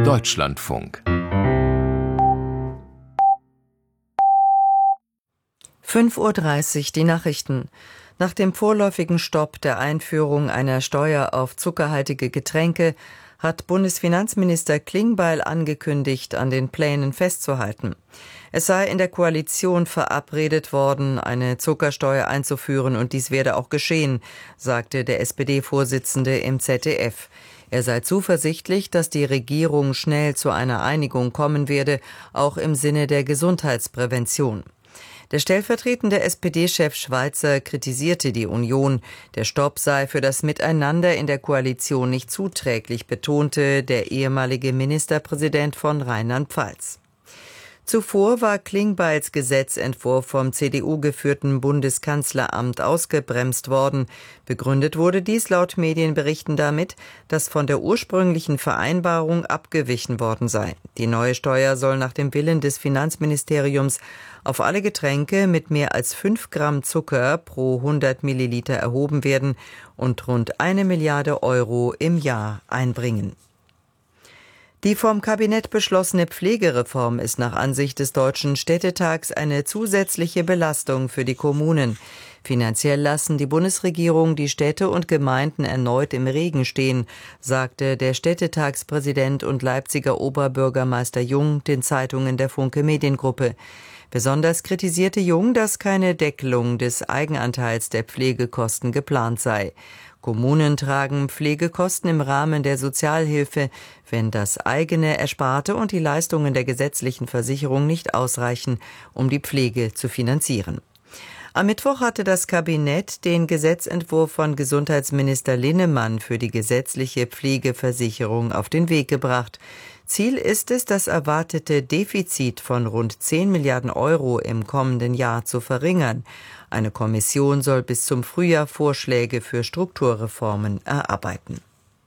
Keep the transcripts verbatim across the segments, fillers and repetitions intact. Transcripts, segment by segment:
Deutschlandfunk. fünf Uhr dreißig, die Nachrichten. Nach dem vorläufigen Stopp der Einführung einer Steuer auf zuckerhaltige Getränke hat Bundesfinanzminister Klingbeil angekündigt, an den Plänen festzuhalten. Es sei in der Koalition verabredet worden, eine Zuckersteuer einzuführen, und dies werde auch geschehen, sagte der S P D-Vorsitzende im Z D F. Er sei zuversichtlich, dass die Regierung schnell zu einer Einigung kommen werde, auch im Sinne der Gesundheitsprävention. Der stellvertretende S P D-Chef Schweizer kritisierte die Union. Der Stopp sei für das Miteinander in der Koalition nicht zuträglich, betonte der ehemalige Ministerpräsident von Rheinland-Pfalz. Zuvor war Klingbeils Gesetzentwurf vom C D U-geführten Bundeskanzleramt ausgebremst worden. Begründet wurde dies laut Medienberichten damit, dass von der ursprünglichen Vereinbarung abgewichen worden sei. Die neue Steuer soll nach dem Willen des Finanzministeriums auf alle Getränke mit mehr als fünf Gramm Zucker pro hundert Milliliter erhoben werden und rund eine Milliarde Euro im Jahr einbringen. Die vom Kabinett beschlossene Pflegereform ist nach Ansicht des Deutschen Städtetags eine zusätzliche Belastung für die Kommunen. Finanziell lassen die Bundesregierung die Städte und Gemeinden erneut im Regen stehen, sagte der Städtetagspräsident und Leipziger Oberbürgermeister Jung den Zeitungen der Funke Mediengruppe. Besonders kritisierte Jung, dass keine Deckelung des Eigenanteils der Pflegekosten geplant sei. Kommunen tragen Pflegekosten im Rahmen der Sozialhilfe, wenn das eigene Ersparte und die Leistungen der gesetzlichen Versicherung nicht ausreichen, um die Pflege zu finanzieren. Am Mittwoch hatte das Kabinett den Gesetzentwurf von Gesundheitsminister Linnemann für die gesetzliche Pflegeversicherung auf den Weg gebracht. Ziel ist es, das erwartete Defizit von rund zehn Milliarden Euro im kommenden Jahr zu verringern. Eine Kommission soll bis zum Frühjahr Vorschläge für Strukturreformen erarbeiten.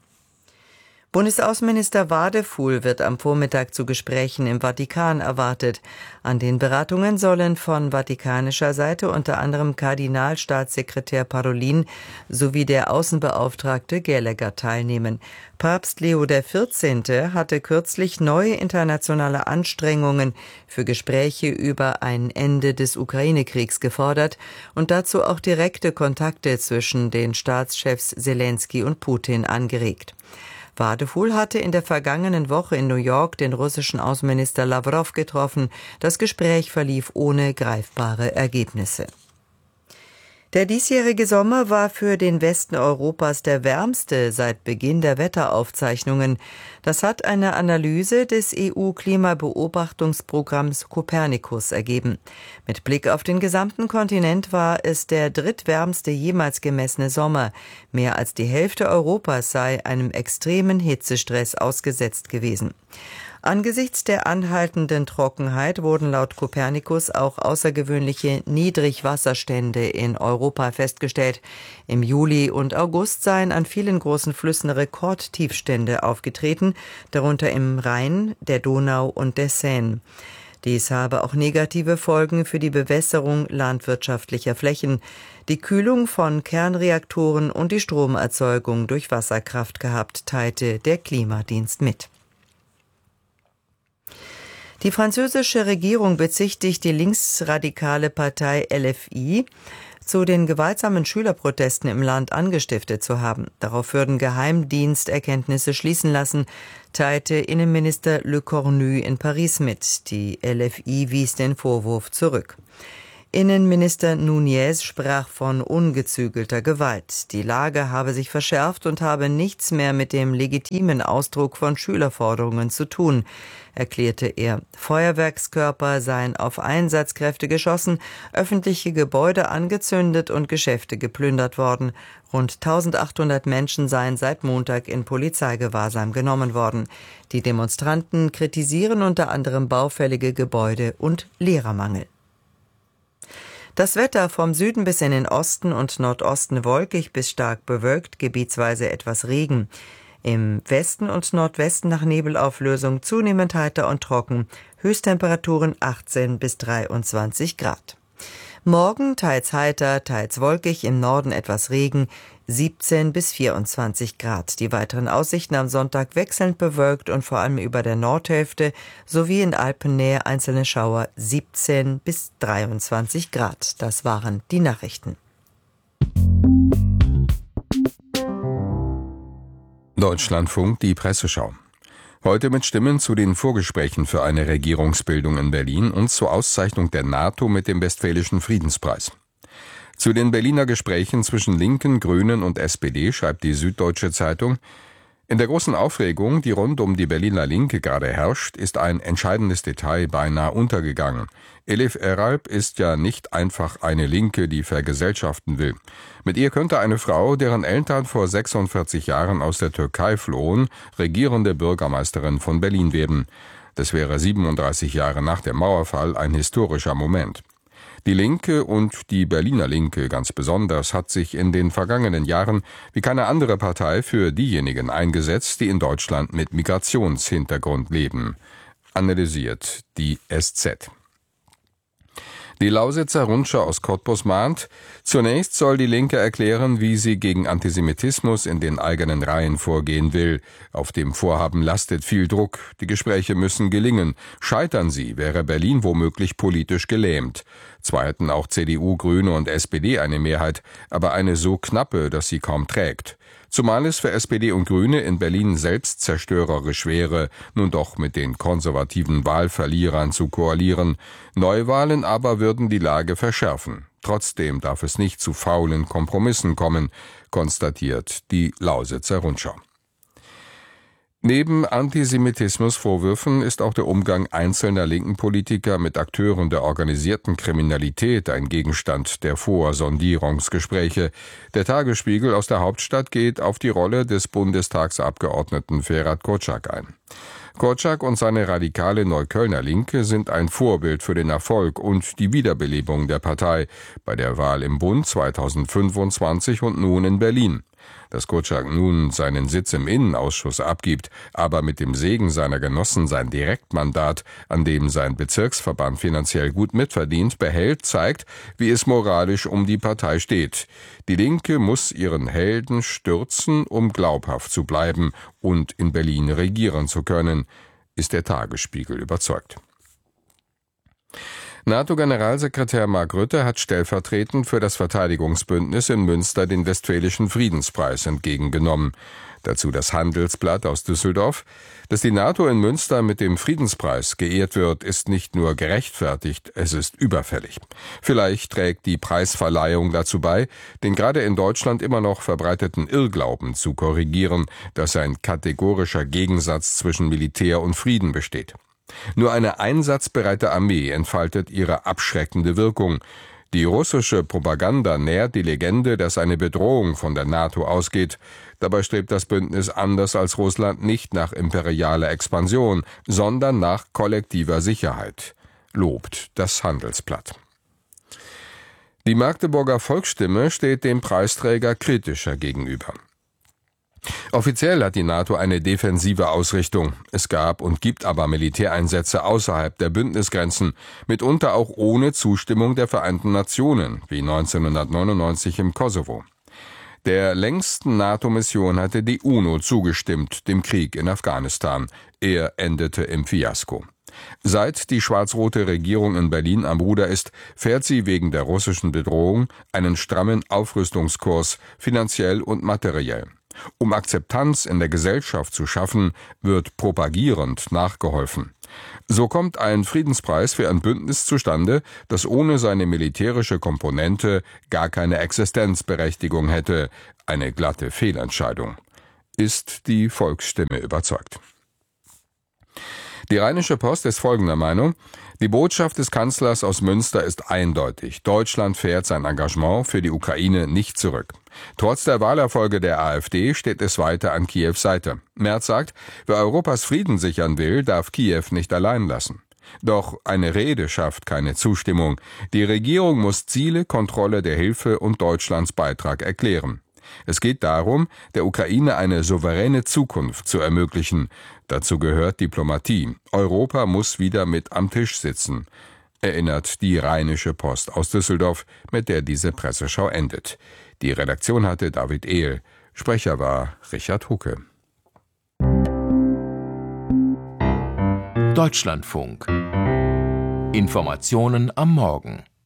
Bundesaußenminister Wadefuhl wird am Vormittag zu Gesprächen im Vatikan erwartet. An den Beratungen sollen von vatikanischer Seite unter anderem Kardinalstaatssekretär Parolin sowie der Außenbeauftragte Gallagher teilnehmen. Papst Leo der vierzehnte hatte kürzlich neue internationale Anstrengungen für Gespräche über ein Ende des Ukraine-Kriegs gefordert und dazu auch direkte Kontakte zwischen den Staatschefs Selenskyj und Putin angeregt. Wadefuhl hatte in der vergangenen Woche in New York den russischen Außenminister Lawrow getroffen. Das Gespräch verlief ohne greifbare Ergebnisse. Der diesjährige Sommer war für den Westen Europas der wärmste seit Beginn der Wetteraufzeichnungen. Das hat eine Analyse des E U-Klimabeobachtungsprogramms Copernicus ergeben. Mit Blick auf den gesamten Kontinent war es der drittwärmste jemals gemessene Sommer. Mehr als die Hälfte Europas sei einem extremen Hitzestress ausgesetzt gewesen. Angesichts der anhaltenden Trockenheit wurden laut Copernicus auch außergewöhnliche Niedrigwasserstände in Europa festgestellt. Im Juli und August seien an vielen großen Flüssen Rekordtiefstände aufgetreten, darunter im Rhein, der Donau und der Seine. Dies habe auch negative Folgen für die Bewässerung landwirtschaftlicher Flächen, die Kühlung von Kernreaktoren und die Stromerzeugung durch Wasserkraft gehabt, teilte der Klimadienst mit. Die französische Regierung bezichtigt die linksradikale Partei L F I, zu den gewaltsamen Schülerprotesten im Land angestiftet zu haben. Darauf würden Geheimdiensterkenntnisse schließen lassen, teilte Innenminister Le Cornu in Paris mit. Die L F I wies den Vorwurf zurück. Innenminister Nunez sprach von ungezügelter Gewalt. Die Lage habe sich verschärft und habe nichts mehr mit dem legitimen Ausdruck von Schülerforderungen zu tun, erklärte er. Feuerwerkskörper seien auf Einsatzkräfte geschossen, öffentliche Gebäude angezündet und Geschäfte geplündert worden. Rund eintausendachthundert Menschen seien seit Montag in Polizeigewahrsam genommen worden. Die Demonstranten kritisieren unter anderem baufällige Gebäude und Lehrermangel. Das Wetter vom Süden bis in den Osten und Nordosten wolkig bis stark bewölkt, gebietsweise etwas Regen. Im Westen und Nordwesten nach Nebelauflösung zunehmend heiter und trocken, Höchsttemperaturen achtzehn bis dreiundzwanzig Grad. Morgen teils heiter, teils wolkig, im Norden etwas Regen, siebzehn bis vierundzwanzig Grad. Die weiteren Aussichten am Sonntag wechselnd bewölkt und vor allem über der Nordhälfte sowie in Alpennähe einzelne Schauer, siebzehn bis dreiundzwanzig Grad. Das waren die Nachrichten. Deutschlandfunk, die Presseschau. Heute mit Stimmen zu den Vorgesprächen für eine Regierungsbildung in Berlin und zur Auszeichnung der NATO mit dem Westfälischen Friedenspreis. Zu den Berliner Gesprächen zwischen Linken, Grünen und S P D schreibt die Süddeutsche Zeitung: In der großen Aufregung, die rund um die Berliner Linke gerade herrscht, ist ein entscheidendes Detail beinahe untergegangen. Elif Eralp ist ja nicht einfach eine Linke, die vergesellschaften will. Mit ihr könnte eine Frau, deren Eltern vor sechsundvierzig Jahren aus der Türkei flohen, regierende Bürgermeisterin von Berlin werden. Das wäre siebenunddreißig Jahre nach dem Mauerfall ein historischer Moment. Die Linke und die Berliner Linke ganz besonders hat sich in den vergangenen Jahren wie keine andere Partei für diejenigen eingesetzt, die in Deutschland mit Migrationshintergrund leben. Analysiert die S Z. Die Lausitzer Rundschau aus Cottbus mahnt: Zunächst soll die Linke erklären, wie sie gegen Antisemitismus in den eigenen Reihen vorgehen will. Auf dem Vorhaben lastet viel Druck. Die Gespräche müssen gelingen. Scheitern sie, wäre Berlin womöglich politisch gelähmt. Zwar hätten auch C D U, Grüne und S P D eine Mehrheit, aber eine so knappe, dass sie kaum trägt. Zumal es für S P D und Grüne in Berlin selbst zerstörerisch wäre, nun doch mit den konservativen Wahlverlierern zu koalieren. Neuwahlen aber würden die Lage verschärfen. Trotzdem darf es nicht zu faulen Kompromissen kommen, konstatiert die Lausitzer Rundschau. Neben Antisemitismusvorwürfen ist auch der Umgang einzelner linken Politiker mit Akteuren der organisierten Kriminalität ein Gegenstand der Vorsondierungsgespräche. Der Tagesspiegel aus der Hauptstadt geht auf die Rolle des Bundestagsabgeordneten Ferhat Kocak ein. Kocak und seine radikale Neuköllner Linke sind ein Vorbild für den Erfolg und die Wiederbelebung der Partei bei der Wahl im Bund zweitausendfünfundzwanzig und nun in Berlin. Dass Kocak nun seinen Sitz im Innenausschuss abgibt, aber mit dem Segen seiner Genossen sein Direktmandat, an dem sein Bezirksverband finanziell gut mitverdient, behält, zeigt, wie es moralisch um die Partei steht. Die Linke muss ihren Helden stürzen, um glaubhaft zu bleiben und in Berlin regieren zu können, ist der Tagesspiegel überzeugt. NATO-Generalsekretär Mark Rutte hat stellvertretend für das Verteidigungsbündnis in Münster den Westfälischen Friedenspreis entgegengenommen. Dazu das Handelsblatt aus Düsseldorf. Dass die NATO in Münster mit dem Friedenspreis geehrt wird, ist nicht nur gerechtfertigt, es ist überfällig. Vielleicht trägt die Preisverleihung dazu bei, den gerade in Deutschland immer noch verbreiteten Irrglauben zu korrigieren, dass ein kategorischer Gegensatz zwischen Militär und Frieden besteht. Nur eine einsatzbereite Armee entfaltet ihre abschreckende Wirkung. Die russische Propaganda nährt die Legende, dass eine Bedrohung von der NATO ausgeht. Dabei strebt das Bündnis anders als Russland nicht nach imperialer Expansion, sondern nach kollektiver Sicherheit, lobt das Handelsblatt. Die Magdeburger Volksstimme steht dem Preisträger kritischer gegenüber. Offiziell hat die NATO eine defensive Ausrichtung. Es gab und gibt aber Militäreinsätze außerhalb der Bündnisgrenzen, mitunter auch ohne Zustimmung der Vereinten Nationen, wie neunzehnhundertneunundneunzig im Kosovo. Der längsten NATO-Mission hatte die UNO zugestimmt, dem Krieg in Afghanistan. Er endete im Fiasko. Seit die schwarz-rote Regierung in Berlin am Ruder ist, fährt sie wegen der russischen Bedrohung einen strammen Aufrüstungskurs, finanziell und materiell. Um Akzeptanz in der Gesellschaft zu schaffen, wird propagierend nachgeholfen. So kommt ein Friedenspreis für ein Bündnis zustande, das ohne seine militärische Komponente gar keine Existenzberechtigung hätte. Eine glatte Fehlentscheidung. Ist die Volksstimme überzeugt. Die Rheinische Post ist folgender Meinung: Die Botschaft des Kanzlers aus Münster ist eindeutig. Deutschland fährt sein Engagement für die Ukraine nicht zurück. Trotz der Wahlerfolge der AfD steht es weiter an Kiews Seite. Merz sagt, wer Europas Frieden sichern will, darf Kiew nicht allein lassen. Doch eine Rede schafft keine Zustimmung. Die Regierung muss Ziele, Kontrolle der Hilfe und Deutschlands Beitrag erklären. Es geht darum, der Ukraine eine souveräne Zukunft zu ermöglichen. Dazu gehört Diplomatie. Europa muss wieder mit am Tisch sitzen, erinnert die Rheinische Post aus Düsseldorf, mit der diese Presseschau endet. Die Redaktion hatte David Ehl. Sprecher war Richard Hucke. Deutschlandfunk. Informationen am Morgen.